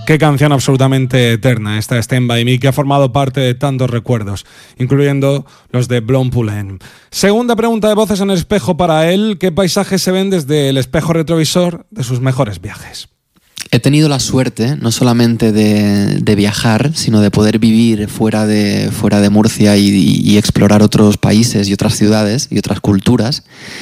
Qué canción absolutamente eterna esta Stand By Me, que ha formado parte de tantos recuerdos, incluyendo los de Blom Poulenc. Segunda pregunta de Voces en el Espejo para él. ¿Qué paisajes se ven desde el espejo retrovisor de sus mejores viajes? He tenido la suerte no solamente de viajar, sino de poder vivir fuera de Murcia y explorar otros países y otras ciudades y otras culturas.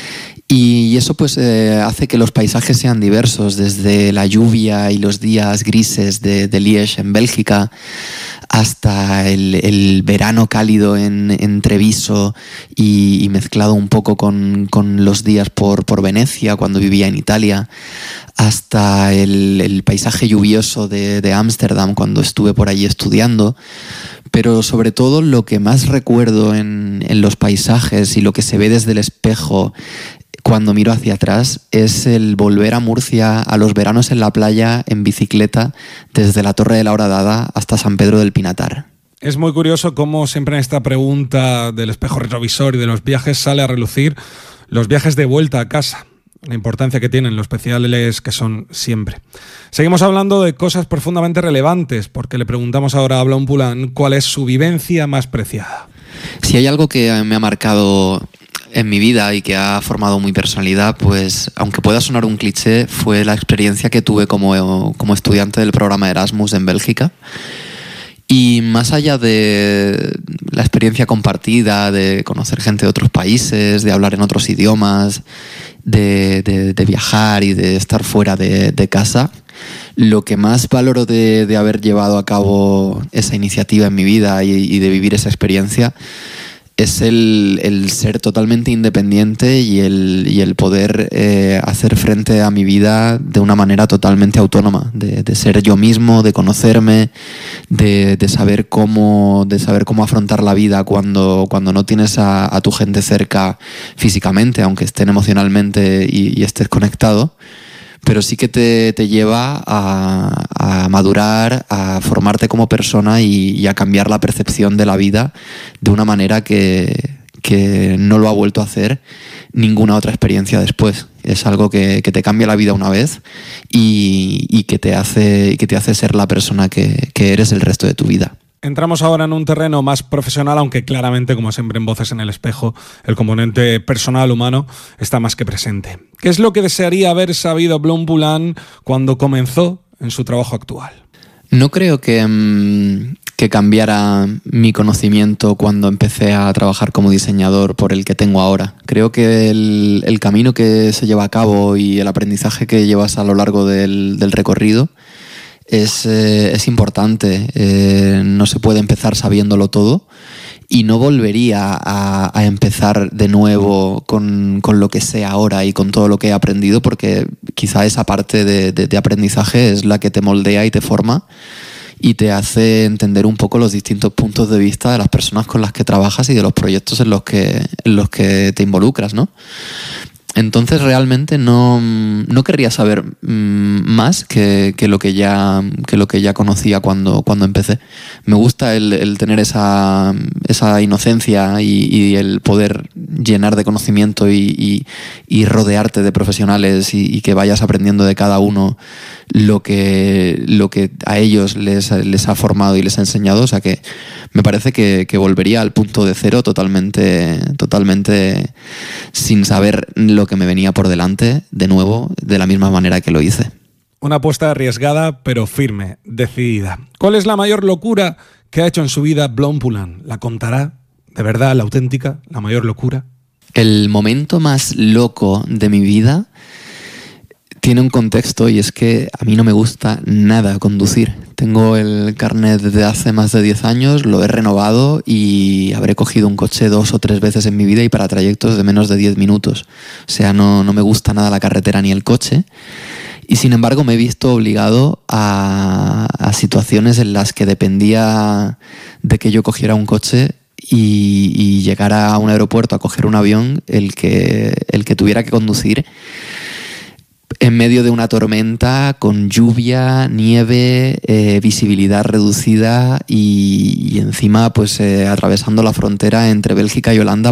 Y eso pues hace que los paisajes sean diversos, desde la lluvia y los días grises de Liège en Bélgica hasta el verano cálido en Treviso y mezclado un poco con los días por Venecia cuando vivía en Italia, hasta el paisaje lluvioso de Ámsterdam cuando estuve por allí estudiando. Pero sobre todo lo que más recuerdo en los paisajes y lo que se ve desde el espejo cuando miro hacia atrás es el volver a Murcia a los veranos en la playa en bicicleta desde la Torre de la Horadada hasta San Pedro del Pinatar. Es muy curioso cómo siempre en esta pregunta del espejo retrovisor y de los viajes sale a relucir los viajes de vuelta a casa, la importancia que tienen, lo especiales que son siempre. Seguimos hablando de cosas profundamente relevantes, porque le preguntamos ahora a Blom Poulenc cuál es su vivencia más preciada. Si hay algo que me ha marcado en mi vida y que ha formado mi personalidad, pues aunque pueda sonar un cliché, fue la experiencia que tuve como estudiante del programa Erasmus en Bélgica. Y más allá de la experiencia compartida, de conocer gente de otros países, de hablar en otros idiomas, de viajar y de estar fuera de casa, lo que más valoro de haber llevado a cabo esa iniciativa en mi vida y de vivir esa experiencia es el ser totalmente independiente y el poder hacer frente a mi vida de una manera totalmente autónoma, de ser yo mismo, de conocerme, de saber cómo afrontar la vida cuando no tienes a tu gente cerca físicamente, aunque estén emocionalmente y estés conectado. Pero sí que te lleva a madurar, a formarte como persona y a cambiar la percepción de la vida de una manera que no lo ha vuelto a hacer ninguna otra experiencia después. Es algo que te cambia la vida una vez y que te hace ser la persona que eres el resto de tu vida. Entramos ahora en un terreno más profesional, aunque claramente, como siempre en Voces en el Espejo, el componente personal humano está más que presente. ¿Qué es lo que desearía haber sabido Blom Poulenc cuando comenzó en su trabajo actual? No creo que cambiara mi conocimiento cuando empecé a trabajar como diseñador por el que tengo ahora. Creo que el camino que se lleva a cabo y el aprendizaje que llevas a lo largo del recorrido es importante. No se puede empezar sabiéndolo todo y no volvería a empezar de nuevo con lo que sé ahora y con todo lo que he aprendido, porque quizá esa parte de aprendizaje es la que te moldea y te forma y te hace entender un poco los distintos puntos de vista de las personas con las que trabajas y de los proyectos en los que te involucras, ¿no? Entonces realmente no querría saber más que lo que ya conocía cuando empecé. Me gusta el tener esa inocencia y el poder llenar de conocimiento y rodearte de profesionales y que vayas aprendiendo de cada uno lo que a ellos les ha formado y les ha enseñado. O sea que me parece que volvería al punto de cero totalmente sin saber lo que me venía por delante, de nuevo, de la misma manera que lo hice. Una apuesta arriesgada, pero firme, decidida. ¿Cuál es la mayor locura que ha hecho en su vida Blom Poulenc? ¿La contará? ¿De verdad, la auténtica, la mayor locura? El momento más loco de mi vida tiene un contexto, y es que a mí no me gusta nada conducir. Tengo el carnet desde hace más de 10 años, lo he renovado y habré cogido un coche 2 o 3 veces en mi vida y para trayectos de menos de 10 minutos. O sea, no me gusta nada la carretera ni el coche. Y sin embargo me he visto obligado a situaciones en las que dependía de que yo cogiera un coche y llegara a un aeropuerto a coger un avión, el que tuviera que conducir en medio de una tormenta, con lluvia, nieve, visibilidad reducida y encima pues atravesando la frontera entre Bélgica y Holanda